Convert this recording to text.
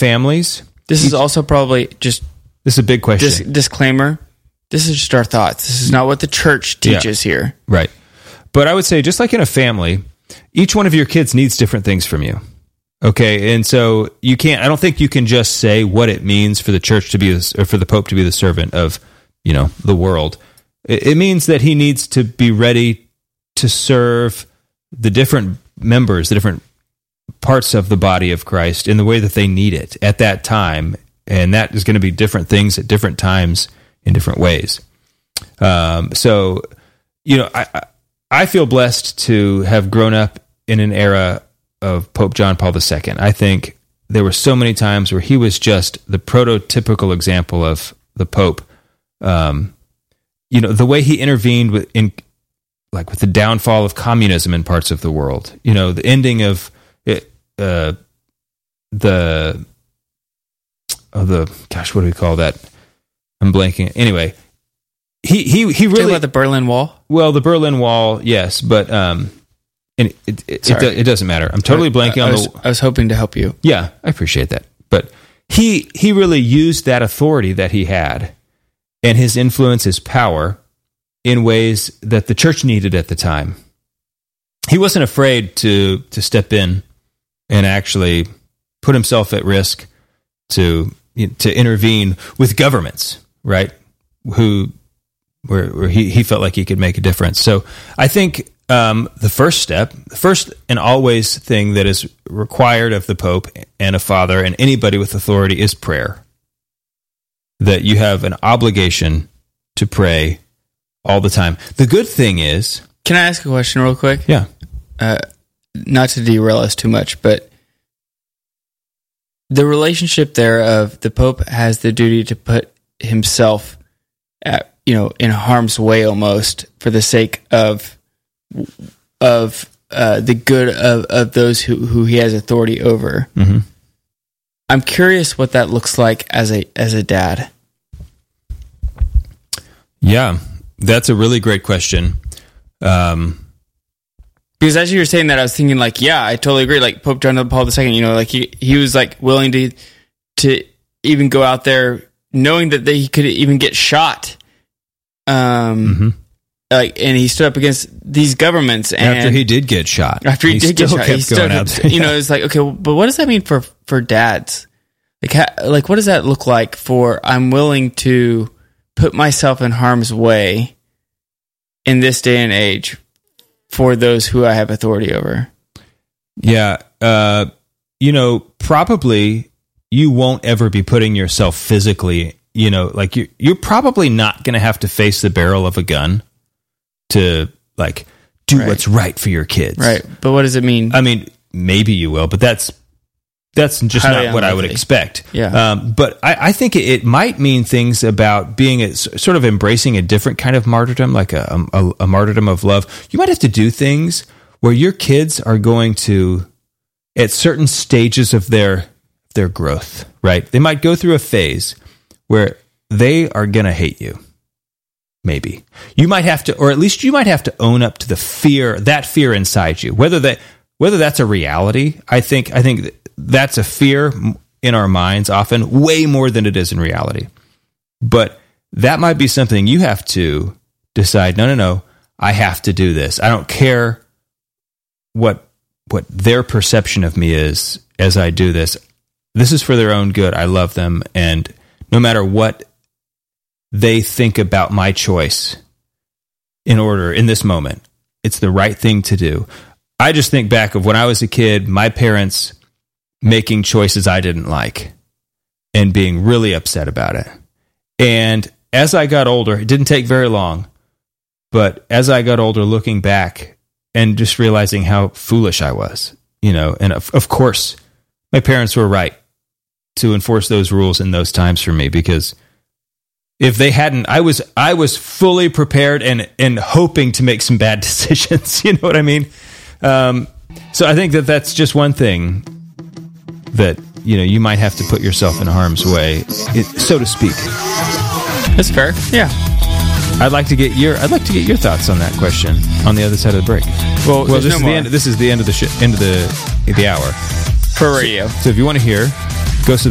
families. This is also probably just... This is a big question. Disclaimer. This is just our thoughts. This is not what the church teaches here. Right. But I would say, just like in a family, each one of your kids needs different things from you. Okay, and so I don't think you can just say what it means for the church to be, or for the Pope to be the servant of, the world. It means that he needs to be ready to serve the different members, the different parts of the body of Christ in the way that they need it at that time. And that is going to be different things at different times in different ways. I feel blessed to have grown up in an era of Pope John Paul II. I think there were so many times where he was just the prototypical example of the Pope. The way he intervened with the downfall of communism in parts of the world. The ending of what do we call that? I'm blanking. Anyway, he really... Talking about the Berlin Wall? Well, the Berlin Wall, yes, but it doesn't matter. I'm totally blanking on I was hoping to help you. Yeah, I appreciate that. But he really used that authority that he had and his influence, his power, in ways that the church needed at the time. He wasn't afraid to step in and actually put himself at risk to intervene with governments, right? Where he felt like he could make a difference. So I think the first and always thing that is required of the Pope and a father and anybody with authority is prayer. That you have an obligation to pray all the time. The good thing is... Can I ask a question real quick? Yeah. Not to derail us too much, but the relationship there of the Pope has the duty to put himself in harm's way almost for the sake of the good of those who he has authority over. Mm-hmm. I'm curious what that looks like as a dad. Yeah, that's a really great question. Because as you were saying that, I was thinking I totally agree. Like Pope John Paul II, he was willing to even go out there knowing that he could even get shot. Mm-hmm. And he stood up against these governments. And after he did get shot. After he did get shot. Kept going out there. It's like, okay, but what does that mean for dads? What does that look like for, I'm willing to put myself in harm's way in this day and age for those who I have authority over? Yeah. Probably you won't ever be putting yourself physically, you're probably not going to have to face the barrel of a gun to do what's right for your kids. Right. But what does it mean? I mean, maybe you will, but that's just highly not what I would expect. Yeah. But I think it might mean things about being sort of embracing a different kind of martyrdom, like a martyrdom of love. You might have to do things where your kids are going to, at certain stages of their growth, right? They might go through a phase where they are going to hate you. Maybe you might have to, or at least you might have to own up to that fear inside you. Whether that's a reality, I think that's a fear in our minds often, way more than it is in reality. But that might be something you have to decide, no, I have to do this. I don't care what their perception of me is as I do this. This is for their own good. I love them, and no matter what they think about my choice in this moment, it's the right thing to do. I just think back of when I was a kid, my parents making choices I didn't like and being really upset about it. And as I got older, it didn't take very long, but as I got older, looking back and just realizing how foolish I was, and of course, my parents were right to enforce those rules in those times for me, because if they hadn't, I was fully prepared and hoping to make some bad decisions. You know what I mean? So I think that's just one thing that, you might have to put yourself in harm's way, so to speak. That's fair. Yeah. I'd like to get your thoughts on that question on the other side of the break. Well, this is the end of the hour for radio. So if you want to hear